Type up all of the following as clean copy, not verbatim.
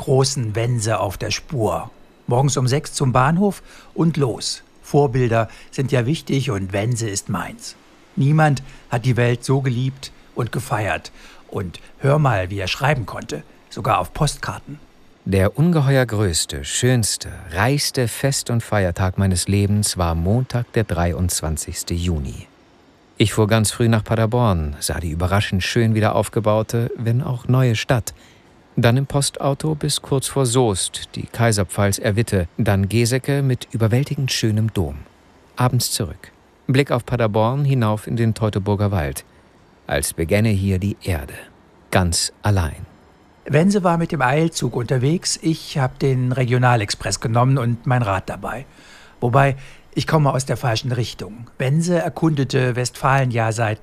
großen Wense auf der Spur. Morgens um 6 zum Bahnhof und los. Vorbilder sind ja wichtig und Wense ist meins. Niemand hat die Welt so geliebt und gefeiert. Und hör mal, wie er schreiben konnte, sogar auf Postkarten. Der ungeheuer größte, schönste, reichste Fest- und Feiertag meines Lebens war Montag, der 23. Juni. Ich fuhr ganz früh nach Paderborn, sah die überraschend schön wieder aufgebaute, wenn auch neue Stadt. Dann im Postauto bis kurz vor Soest, die Kaiserpfalz Erwitte, dann Geseke mit überwältigend schönem Dom. Abends zurück. Blick auf Paderborn hinauf in den Teutoburger Wald. Als begänne hier die Erde. Ganz allein. Wense war mit dem Eilzug unterwegs. Ich habe den Regionalexpress genommen und mein Rad dabei. Wobei, ich komme aus der falschen Richtung. Wense erkundete Westfalen ja seit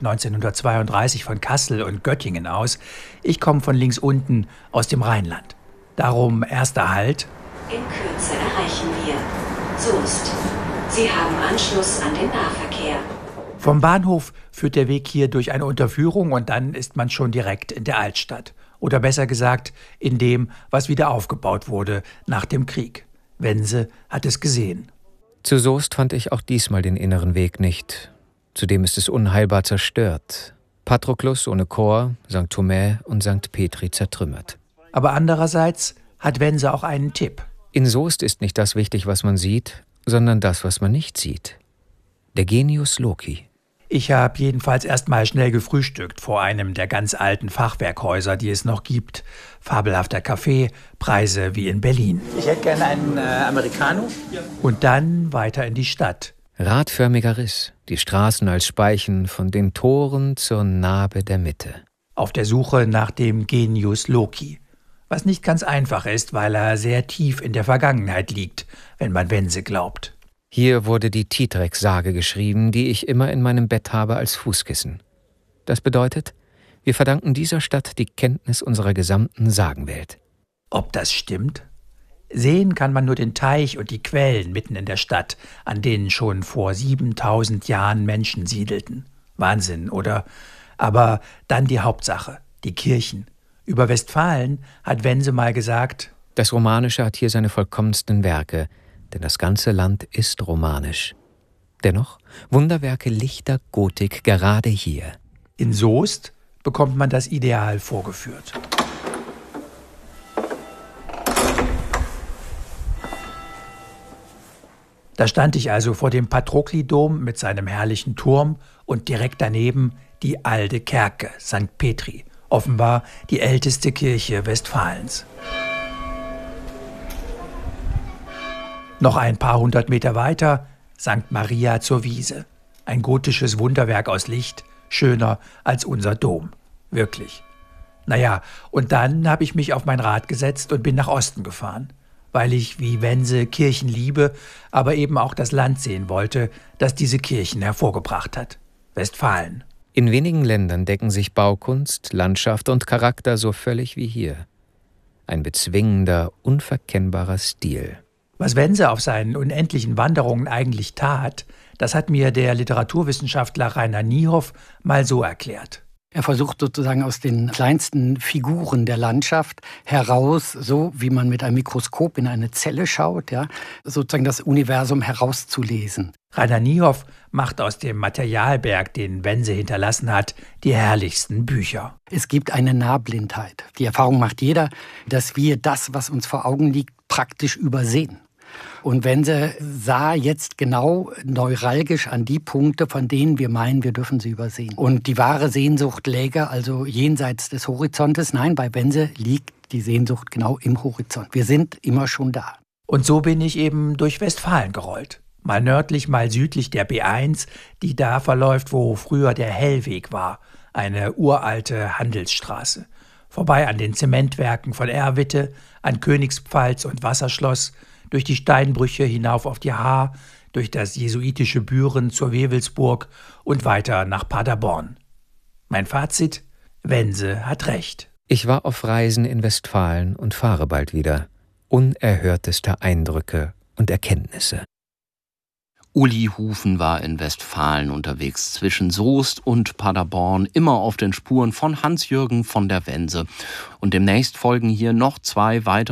1932 von Kassel und Göttingen aus. Ich komme von links unten aus dem Rheinland. Darum erster Halt. In Kürze erreichen wir Soest. Sie haben Anschluss an den Nahverkehr. Vom Bahnhof führt der Weg hier durch eine Unterführung und dann ist man schon direkt in der Altstadt. Oder besser gesagt, in dem, was wieder aufgebaut wurde nach dem Krieg. Wense hat es gesehen. Zu Soest fand ich auch diesmal den inneren Weg nicht. Zudem ist es unheilbar zerstört. Patroklus ohne Chor, St. Thomas und St. Petri zertrümmert. Aber andererseits hat Wense auch einen Tipp. In Soest ist nicht das wichtig, was man sieht, sondern das, was man nicht sieht. Der Genius Loci. Ich habe jedenfalls erst mal schnell gefrühstückt vor einem der ganz alten Fachwerkhäuser, die es noch gibt. Fabelhafter Kaffee, Preise wie in Berlin. Ich hätte gerne einen Americano. Und dann weiter in die Stadt. Radförmiger Riss, die Straßen als Speichen von den Toren zur Nabe der Mitte. Auf der Suche nach dem Genius Loci. Was nicht ganz einfach ist, weil er sehr tief in der Vergangenheit liegt, wenn man Wense glaubt. Hier wurde die Titrek-Sage geschrieben, die ich immer in meinem Bett habe als Fußkissen. Das bedeutet, wir verdanken dieser Stadt die Kenntnis unserer gesamten Sagenwelt. Ob das stimmt? Sehen kann man nur den Teich und die Quellen mitten in der Stadt, an denen schon vor 7000 Jahren Menschen siedelten. Wahnsinn, oder? Aber dann die Hauptsache, die Kirchen. Über Westfalen hat Wense mal gesagt: Das Romanische hat hier seine vollkommensten Werke, denn das ganze Land ist romanisch. Dennoch Wunderwerke lichter Gotik gerade hier. In Soest bekommt man das Ideal vorgeführt. Da stand ich also vor dem Patrokli-Dom mit seinem herrlichen Turm und direkt daneben die alte Kerke, St. Petri, offenbar die älteste Kirche Westfalens. Noch ein paar hundert Meter weiter St. Maria zur Wiese. Ein gotisches Wunderwerk aus Licht, schöner als unser Dom. Wirklich. Naja, und dann habe ich mich auf mein Rad gesetzt und bin nach Osten gefahren, weil ich wie Wense Kirchen liebe, aber eben auch das Land sehen wollte, das diese Kirchen hervorgebracht hat. Westfalen. In wenigen Ländern decken sich Baukunst, Landschaft und Charakter so völlig wie hier. Ein bezwingender, unverkennbarer Stil. Was Wense auf seinen unendlichen Wanderungen eigentlich tat, das hat mir der Literaturwissenschaftler Rainer Niehoff mal so erklärt. Er versucht sozusagen aus den kleinsten Figuren der Landschaft heraus, so wie man mit einem Mikroskop in eine Zelle schaut, ja, sozusagen das Universum herauszulesen. Rainer Niehoff macht aus dem Materialberg, den Wense hinterlassen hat, die herrlichsten Bücher. Es gibt eine Nahblindheit. Die Erfahrung macht jeder, dass wir das, was uns vor Augen liegt, praktisch übersehen. Und Wense sah jetzt genau neuralgisch an die Punkte, von denen wir meinen, wir dürfen sie übersehen. Und die wahre Sehnsucht läge also jenseits des Horizontes. Nein, bei Wense liegt die Sehnsucht genau im Horizont. Wir sind immer schon da. Und so bin ich eben durch Westfalen gerollt. Mal nördlich, mal südlich der B1, die da verläuft, wo früher der Hellweg war. Eine uralte Handelsstraße. Vorbei an den Zementwerken von Erwitte, an Königspfalz und Wasserschloss, durch die Steinbrüche hinauf auf die Haar, durch das jesuitische Büren zur Wewelsburg und weiter nach Paderborn. Mein Fazit: Wense hat recht. Ich war auf Reisen in Westfalen und fahre bald wieder. Unerhörteste Eindrücke und Erkenntnisse. Uli Hufen war in Westfalen unterwegs, zwischen Soest und Paderborn, immer auf den Spuren von Hans-Jürgen von der Wense. Und demnächst folgen hier noch 2 weitere